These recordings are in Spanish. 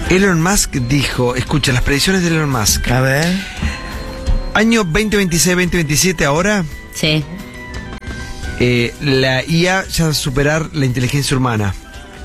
Elon Musk dijo, escucha, las predicciones de Elon Musk. A ver. Año 2026, 2027 ahora, Sí. la IA ya va a superar la inteligencia humana.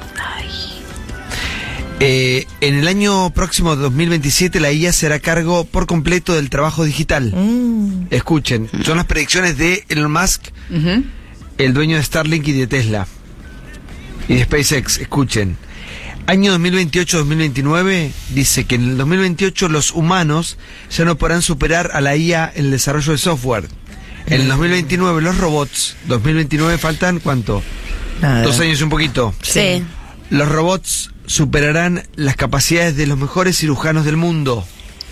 En el año próximo, 2027, la IA se hará cargo por completo del trabajo digital. Escuchen, son las predicciones de Elon Musk, el dueño de Starlink y de Tesla. Y de SpaceX, escuchen. Año 2028-2029, dice que en el 2028 los humanos ya no podrán superar a la IA en el desarrollo de software. En el 2029 los robots, 2029 faltan, ¿cuánto? Nada. 2 años y un poquito. Sí. Los robots superarán las capacidades de los mejores cirujanos del mundo.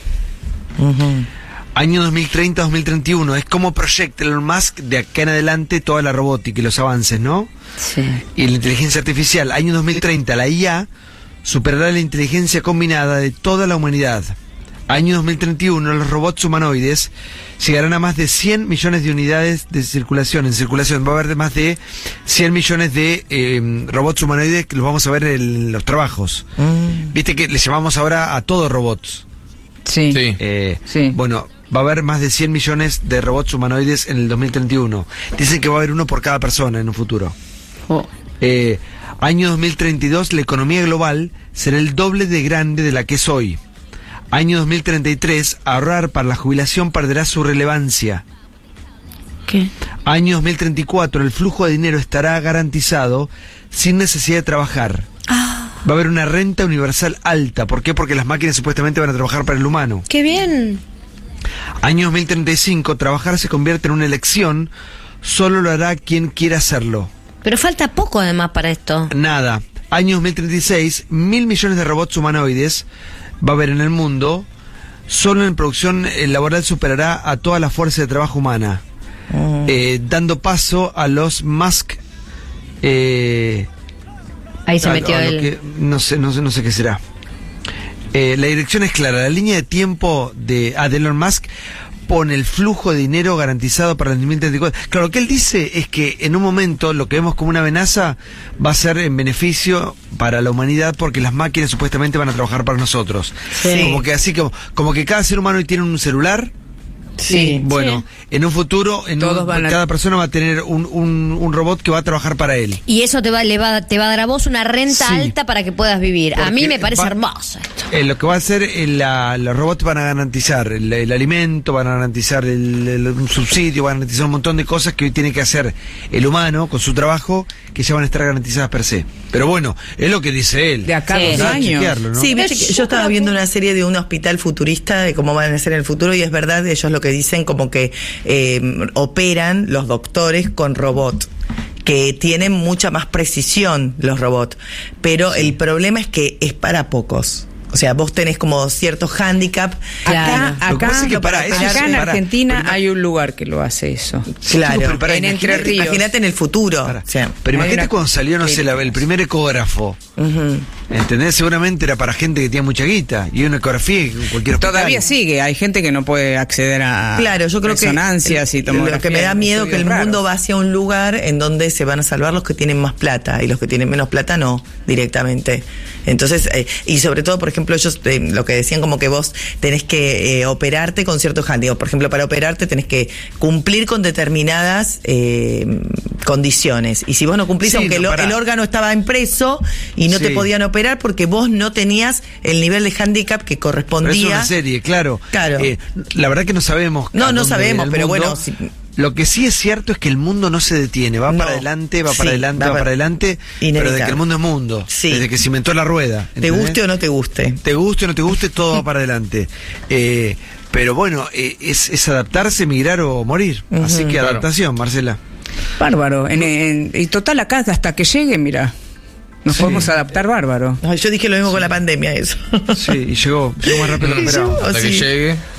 Año 2030-2031, es como proyecta Elon Musk de acá en adelante toda la robótica y los avances, ¿no? Sí. Y la inteligencia artificial. Año 2030, la IA superará la inteligencia combinada de toda la humanidad. Año 2031, los robots humanoides llegarán a más de 100 millones de unidades de circulación. En circulación va a haber más de 100 millones de robots humanoides que los vamos a ver en los trabajos. Viste que le llamamos ahora a todos robots. Sí. Sí. Bueno, va a haber más de 100 millones de robots humanoides en el 2031. Dicen que va a haber uno por cada persona en un futuro. Oh. Año 2032, la economía global será el doble de grande de la que es hoy. Año 2033, ahorrar para la jubilación perderá su relevancia. ¿Qué? Año 2034, el flujo de dinero estará garantizado sin necesidad de trabajar. Va a haber una renta universal alta. ¿Por qué? Porque las máquinas supuestamente van a trabajar para el humano. ¡Qué bien! Año 2035, trabajar se convierte en una elección, solo lo hará quien quiera hacerlo. Pero falta poco además para esto. Nada. Año 2036, 1.000 millones de robots humanoides va a haber en el mundo. Solo en producción laboral superará a toda la fuerza de trabajo humana, dando paso a los Musk. Ahí se metió él. No sé qué será. La dirección es clara. La línea de tiempo de Elon Musk pone el flujo de dinero garantizado para el 2034. Claro, lo que él dice es que en un momento lo que vemos como una amenaza va a ser en beneficio para la humanidad porque las máquinas supuestamente van a trabajar para nosotros. Sí. Como que así como que cada ser humano hoy tiene un celular. Sí. Bueno, en un futuro cada persona va a tener un robot que va a trabajar para él. Y eso te va a dar a vos una renta Sí. alta para que puedas vivir. A mí Porque me parece hermoso esto. Lo que va a hacer, los robots van a garantizar el alimento, van a garantizar un subsidio, van a garantizar un montón de cosas que hoy tiene que hacer el humano con su trabajo, que ya van a estar garantizadas per se. Pero bueno, es lo que dice él. De acá a Sí. 2 Nada, años. chequearlo, ¿no? Sí, viste que yo estaba viendo una serie de un hospital futurista de cómo van a ser en el futuro y es verdad, ellos lo que dicen como que operan los doctores con robot, que tienen mucha más precisión los robots, pero el problema es que es para pocos. O sea, vos tenés como cierto hándicap. Claro. Lo que pasa es que Acá en Argentina pero- hay un lugar que lo hace eso. Claro, pero pará, en Entre imagínate- Ríos. imagínate en el futuro. Pará. O sea, Pero Hay imagínate una- cuando salió, no sé, el primer ecógrafo. ¿Entendés? Seguramente era para gente que tenía mucha guita. Y una ecografía en cualquier hospital. Todavía sigue, hay gente que no puede acceder a claro, yo creo que resonancias y lo tomografías que me da en miedo es que el estudios mundo raros. va hacia un lugar en donde se van a salvar los que tienen más plata y los que tienen menos plata no, directamente. Entonces, y sobre todo, por ejemplo, ellos lo que decían como que vos tenés que operarte con ciertos handicap. Por ejemplo, para operarte tenés que cumplir con determinadas condiciones. Y si vos no cumplís, Sí, aunque no, pará. el órgano estaba impreso y no te Sí. podían operar porque vos no tenías el nivel de handicap que Pero correspondía. es una serie, claro. Claro. La verdad que no sabemos. No, a no dónde sabemos, irá el pero mundo. bueno, si- Lo que sí es cierto es que el mundo no se detiene, va No. para adelante, va Sí, para adelante, va va para- para adelante, pero Inevitable. desde que el mundo es mundo, Sí. desde que se inventó la rueda. Te guste o no te guste. Te guste o no te guste, todo va para adelante. Pero bueno, es adaptarse, migrar o morir. Así que Claro. adaptación, Marcela. Bárbaro. Y total acá hasta que llegue, mira, nos Sí. podemos adaptar bárbaro. Ay, yo dije lo mismo con la pandemia, eso. Sí, y llegó más rápido de lo que esperábamos. Llegó, Hasta que sí. llegue.